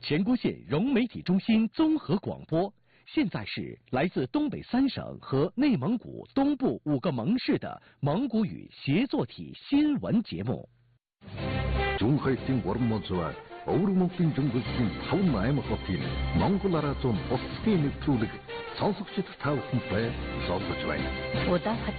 前郭县融媒体中心综合广播，现在是来自东北3省和内蒙古东部5个盟市的蒙古语协作体新闻节目。 중하이팅 워르모즈와 어우르몽핑 중국인 타운 마이머 커피 몽골라라 좀 어스케이 믹투르 선속시 타우쿤파에 서서주와이 오다